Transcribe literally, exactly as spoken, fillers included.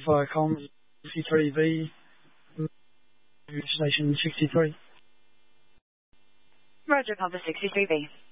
via comms, sixty-three V, station sixty-three. Roger, Papa sixty-three V.